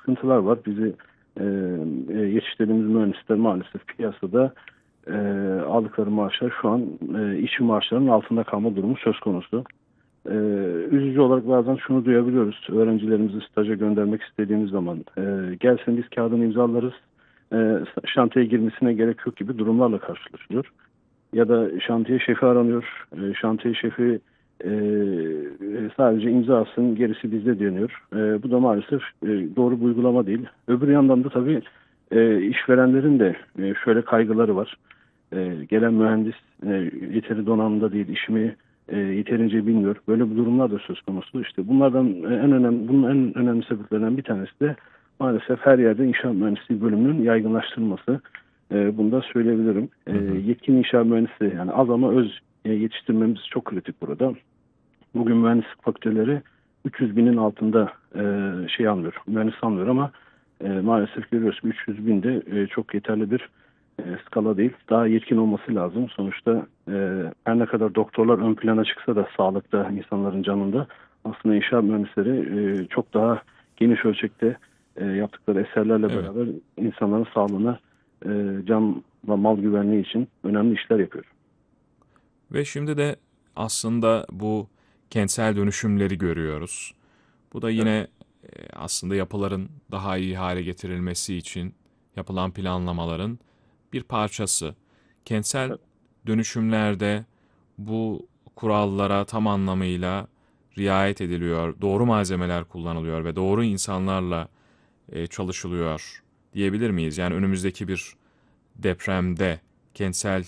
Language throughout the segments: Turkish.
sıkıntılar var. Bizi yetiştirdiğimiz mühendisler maalesef piyasada aldıkları maaşlar şu an işçi maaşlarının altında kalma durumu söz konusu. Üzücü olarak bazen şunu duyabiliyoruz. Öğrencilerimizi staja göndermek istediğimiz zaman gelsin biz kağıdını imzalarız, şantiye girmesine gerek yok gibi durumlarla karşılaşılıyor. Ya da şantiye şefi aranıyor. Şantiye şefi sadece imza atsın, gerisi bizde deniyor. Bu da maalesef doğru bir uygulama değil. Öbür yandan da tabii işverenlerin de şöyle kaygıları var. Gelen mühendis yeteri donanımda değil, işimi yeterince bilmiyor. Böyle bir durumlar da söz konusu. İşte bunun en önemli sebeplerinden bir tanesi de maalesef her yerde inşaat mühendisliği bölümünün yaygınlaştırılması. Bunu da söyleyebilirim. Yetkin inşaat mühendisi, yani az ama öz yetiştirmemiz çok kritik burada. Bugün mühendislik fakülteleri 300 binin altında mühendis almıyor ama maalesef görüyoruz 300 bin de çok yeterli bir skala değil. Daha yetkin olması lazım. Sonuçta her ne kadar doktorlar ön plana çıksa da sağlıkta, insanların canında, aslında inşaat mühendisleri çok daha geniş ölçekte yaptıkları eserlerle beraber insanların sağlığına, can ve mal güvenliği için önemli işler yapıyor. Ve şimdi de aslında bu kentsel dönüşümleri görüyoruz. Bu da yine aslında yapıların daha iyi hale getirilmesi için yapılan planlamaların bir parçası. Kentsel dönüşümlerde bu kurallara tam anlamıyla riayet ediliyor, doğru malzemeler kullanılıyor ve doğru insanlarla çalışılıyor diyebilir miyiz? Yani önümüzdeki bir depremde, kentsel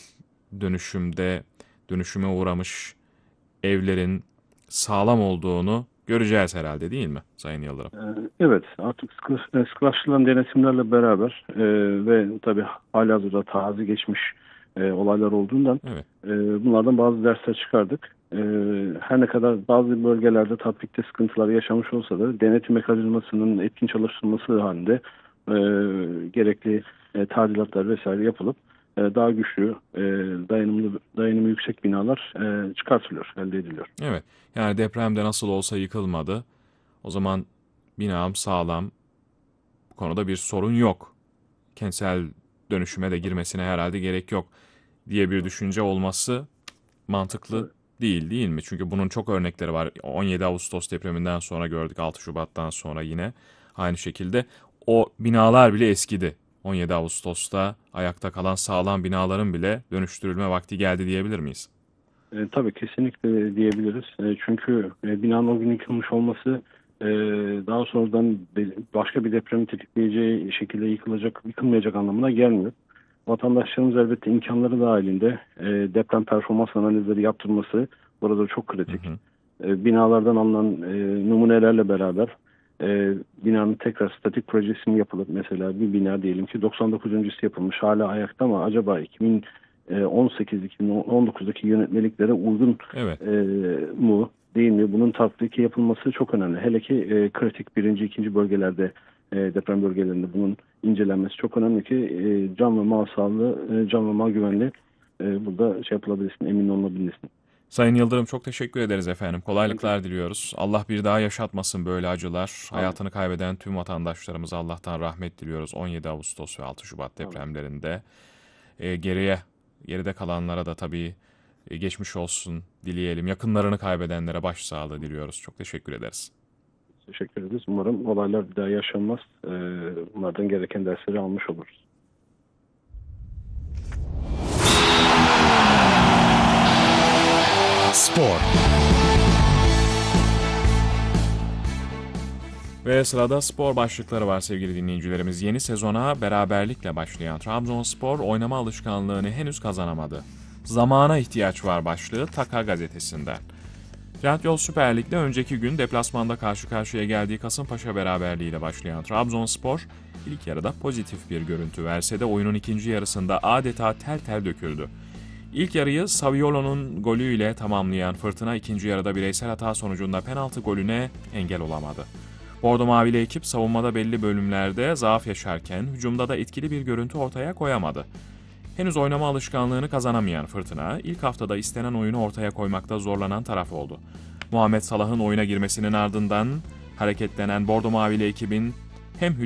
dönüşüme uğramış evlerin sağlam olduğunu göreceğiz herhalde, değil mi Sayın Yıldırım? Evet, artık sıkılaştırılan denetimlerle beraber ve tabii halihazırda taze geçmiş olaylar olduğundan bunlardan bazı dersler çıkardık. Her ne kadar bazı bölgelerde tatbikte sıkıntılar yaşamış olsa da denetim mekanizmasının etkin çalıştırılması halinde gerekli tadilatlar vesaire yapılıp daha güçlü, dayanımı yüksek binalar çıkartılıyor, elde ediliyor. Evet, yani depremde nasıl olsa yıkılmadı. O zaman binam sağlam, bu konuda bir sorun yok. Kentsel dönüşüme de girmesine herhalde gerek yok diye bir düşünce olması mantıklı değil mi? Çünkü bunun çok örnekleri var. 17 Ağustos depreminden sonra gördük, 6 Şubat'tan sonra yine aynı şekilde. O binalar bile eskidi. 17 Ağustos'ta ayakta kalan sağlam binaların bile dönüştürülme vakti geldi diyebilir miyiz? Tabii kesinlikle diyebiliriz. Çünkü binanın o gün yıkılmış olması daha sonradan başka bir depremi tetikleyeceği şekilde yıkılmayacak anlamına gelmiyor. Vatandaşlarımız elbette imkanları dahilinde deprem performans analizleri yaptırması burada çok kritik. Binalardan alınan numunelerle beraber binanın tekrar statik projesinin yapılıp, mesela bir bina diyelim ki 99 öncesi yapılmış, hala ayakta ama acaba 2018-2019'daki yönetmeliklere uygun mu değil mi? Bunun tatbiki yapılması çok önemli. Hele ki kritik birinci, ikinci bölgelerde, deprem bölgelerinde bunun incelenmesi çok önemli ki can ve mal sağlığı, can ve mal güvenliği burada yapılabilsin, emin olunabilirsin. Sayın Yıldırım, çok teşekkür ederiz efendim. Kolaylıklar diliyoruz. Allah bir daha yaşatmasın böyle acılar. Hayatını kaybeden tüm vatandaşlarımıza Allah'tan rahmet diliyoruz. 17 Ağustos ve 6 Şubat depremlerinde. Geride kalanlara da tabii geçmiş olsun dileyelim. Yakınlarını kaybedenlere başsağlığı diliyoruz. Çok teşekkür ederiz. Teşekkür ederiz. Umarım olaylar bir daha yaşanmaz. Bunlardan gereken dersleri almış oluruz. Spor. Ve sırada spor başlıkları var sevgili dinleyicilerimiz. Yeni sezona beraberlikle başlayan Trabzonspor oynama alışkanlığını henüz kazanamadı. Zamana ihtiyaç var başlığı Taka gazetesinden. Trendyol Süper Lig'de önceki gün deplasmanda karşı karşıya geldiği Kasımpaşa beraberliğiyle başlayan Trabzonspor ilk yarıda pozitif bir görüntü verse de oyunun ikinci yarısında adeta tel tel döküldü. İlk yarıyı Saviolo'nun golüyle tamamlayan Fırtına ikinci yarıda bireysel hata sonucunda penaltı golüne engel olamadı. Bordo Mavili ekip savunmada belli bölümlerde zaaf yaşarken hücumda da etkili bir görüntü ortaya koyamadı. Henüz oynama alışkanlığını kazanamayan Fırtına ilk haftada istenen oyunu ortaya koymakta zorlanan taraf oldu. Muhammed Salah'ın oyuna girmesinin ardından hareketlenen Bordo Mavili ekibin hem